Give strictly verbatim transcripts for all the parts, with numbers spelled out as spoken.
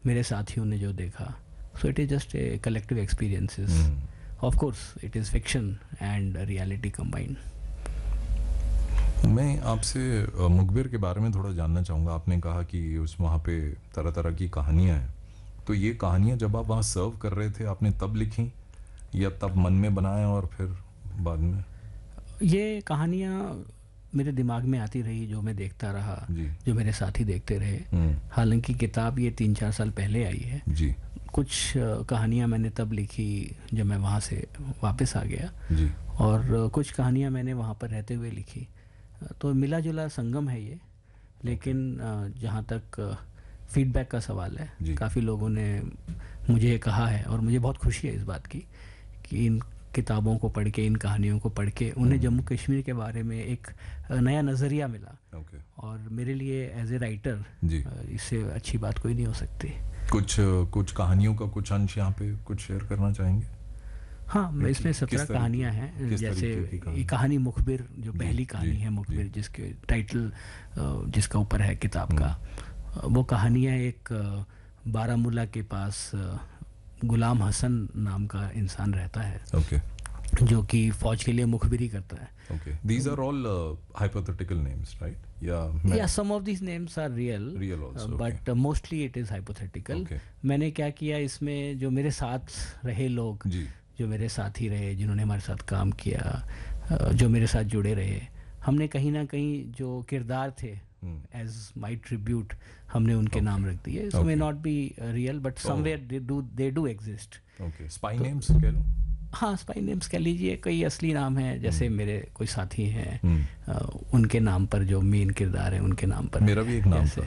मेरे साथियों ने जो देखा. So it is just a collective experiences. Of course it is fiction and reality combined. मैं आपसे मुखबिर के बारे में थोड़ा जानना चाहूँगा. आपने कहा कि उस वहाँ पे तरह तरह की कहानियाँ हैं, तो ये कहानियाँ जब आप वहाँ सर्व कर रहे थे आपने तब लिखी या तब मन में बनाया और फिर बाद में? ये कहानियाँ मेरे दिमाग में आती रही, जो मैं देखता रहा, जो मेरे साथी देखते रहे. हालांकि किताब ये तीन चार साल पहले आई है जी. कुछ कहानियाँ मैंने तब लिखी जब मैं वहाँ से वापस आ गया जी. और कुछ कहानियाँ मैंने वहाँ पर रहते हुए लिखी. तो मिला जुला संगम है ये. लेकिन जहाँ तक फीडबैक का सवाल है, काफ़ी लोगों ने मुझे कहा है और मुझे बहुत खुशी है इस बात की कि इन किताबों को पढ़ के, इन कहानियों को पढ़ के उन्हें जम्मू कश्मीर के बारे में एक नया नज़रिया मिला. okay. और मेरे लिए एज ए राइटर इससे अच्छी बात कोई नहीं हो सकती. कुछ कुछ कहानियों का कुछ अंश यहाँ पे कुछ शेयर करना चाहेंगे? हाँ, इसमें सत्रह कहानियाँ हैं. जैसे ये कहानी मुखबिर जो पहली कहानी है, मुखबिर जिसके टाइटल जिसका ऊपर है किताब का, वो कहानियाँ एक बारामूला के पास गुलाम हसन नाम का इंसान रहता है. okay. जो कि फौज के लिए मुखबिरी करता है. okay. These are all uh, hypothetical names, right? Yeah. Yeah, some of these names are real. Real also. Uh, but okay. uh, mostly it is hypothetical. okay. मैंने क्या किया इसमें, जो मेरे साथ रहे लोग, जी. जो मेरे साथी रहे, जिन्होंने हमारे साथ काम किया, जो मेरे साथ जुड़े रहे, हमने कहीं ना कहीं जो किरदार थे एज माई ट्रिब्यूट हमने उनके okay. नाम रख दिए. सो may not be real but somewhere they do they do exist. Okay. Spy names कह लो. हाँ, स्पाई नेम्स कह लीजिए. कई असली नाम हैं, जैसे hmm. मेरे कोई साथी हैं, uh, उनके नाम पर जो मेन किरदार है उनके नाम पर. मेरा भी एक नाम था.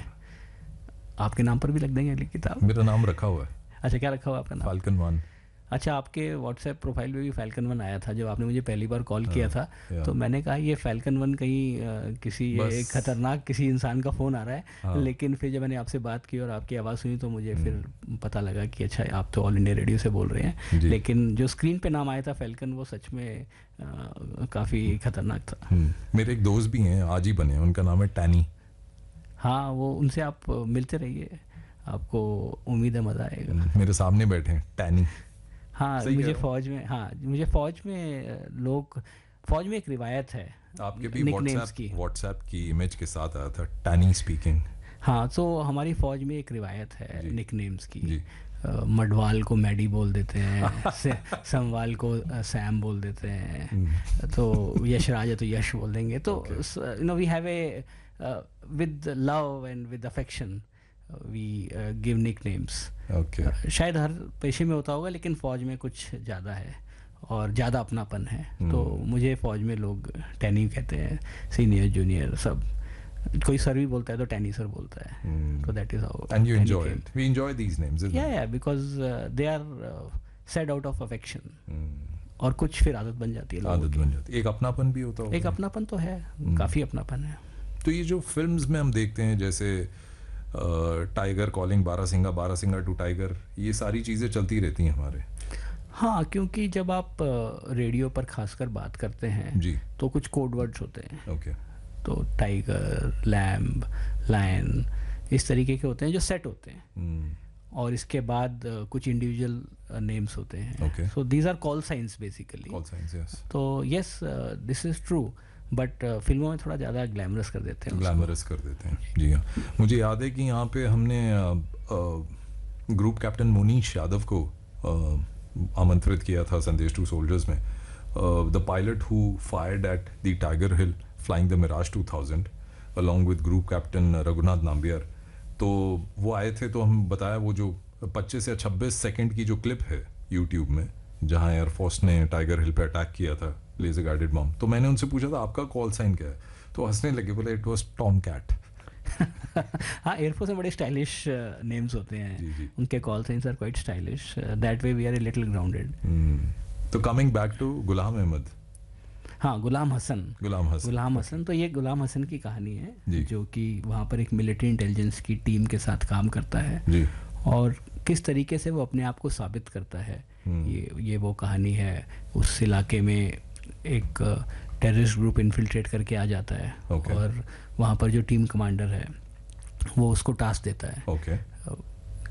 आपके नाम पर भी लग देंगे अगली किताब? मेरा नाम रखा हुआ है. अच्छा, क्या रखा हुआ आपका नाम? Falcon one. अच्छा, आपके व्हाट्सएप प्रोफाइल पे भी फैल्कन वन आया था जब आपने मुझे पहली बार कॉल किया था. तो मैंने कहा ये फैल्कन वन कहीं आ, किसी एक खतरनाक किसी इंसान का फ़ोन आ रहा है. हाँ. लेकिन फिर जब मैंने आपसे बात की और आपकी आवाज़ सुनी तो मुझे फिर पता लगा कि अच्छा आप तो ऑल इंडिया रेडियो से बोल रहे हैं. लेकिन जो स्क्रीन पे नाम आया था फैल्कन, वो सच में काफ़ी खतरनाक था. मेरे एक दोस्त भी हैं, आज ही बने, उनका नाम है टैनी. हाँ, वो उनसे आप मिलते रहिए, आपको उम्मीद है मज़ा आएगा. मेरे सामने बैठे हैं टैनी. हाँ, मुझे फौज में हाँ मुझे फौज में लोग फौज में एक रिवायत है आपके भी व्हाट्सएप की व्हाट्सएप की इमेज के साथ आया था, टैनी स्पीकिंग. हाँ, तो हमारी फौज में एक रिवायत है निकनेम्स की. Uh, मडवाल को मैडी बोल देते हैं, समवाल को uh, सैम बोल देते हैं, तो यशराज है तो यश बोल देंगे. तो you know we have a with love and with affection we give nicknames. शायद हर पेशे में होता होगा लेकिन फौज में कुछ ज़्यादा है और ज़्यादा अपनापन है. hmm. तो मुझे फौज में लोग टैनी कहते हैं, सीनियर जूनियर सब. कोई सर भी बोलता है तो टैनी सर बोलता है. तो that is how. And you enjoy it. We enjoy these names. या या because they are said out of affection. और कुछ फिर आदत बन जाती है. आदत बन जाती है. एक अपनापन भी होता है. एक अपनापन तो है, hmm. काफ़ी अपनापन है. तो ये जो फिल्म्स में हम देखते हैं जैसे tiger calling barasingha, barasingha to tiger, ये सारी चीज़ें चलती रहती हैं हमारे. हाँ, क्योंकि जब आप रेडियो पर खासकर बात करते हैं जी. तो कुछ कोड वर्ड्स होते हैं. ओके. तो टाइगर, लैम्ब, लायन, इस तरीके के होते हैं जो सेट होते हैं. hmm. और इसके बाद uh, कुछ इंडिविजुअल नेम्स होते हैं. okay. So these are call science basically. Call science, yes. तो yes, this is true. But uh, फिल्मों में थोड़ा ज़्यादा ग्लैमरस कर देते हैं. ग्लैमरस कर देते हैं, जी हाँ. मुझे याद है कि यहाँ पे हमने ग्रुप कैप्टन मोनीश यादव को uh, आमंत्रित किया था संदेश टू सोल्जर्स में. The pilot who fired at the tiger hill flying the Miraj two thousand along with group captain Raghunath Nambiar. तो वो आए थे, तो हम बताया वो जो पच्चीस या छब्बीस सेकेंड की जो क्लिप है यूट्यूब में जहाँ एयरफोर्स ने टाइगर हिल पे अटैक किया था लेजर गाइडेड बम. तो मैंने उनसे पूछा था आपका कॉल साइन क्या है, तो हंसने लगे, बोले इट वाज टॉम कैट. हाँ, एयरफोर्स में बड़े स्टाइलिश नेम्स होते हैं. जी, जी. उनके call science are quite stylish. That way we R a little grounded. तो coming back to Ghulam Ahmad. हाँ, गुलाम हसन. गुलाम हसन गुलाम हसन तो ये गुलाम हसन की कहानी है जी. जो कि वहाँ पर एक मिलिट्री इंटेलिजेंस की टीम के साथ काम करता है जी. और किस तरीके से वो अपने आप को साबित करता है. ये ये वो कहानी है. उस इलाके में एक टेररिस्ट ग्रुप इन्फिल्ट्रेट करके आ जाता है. okay. और वहाँ पर जो टीम कमांडर है वो उसको टास्क देता है. okay.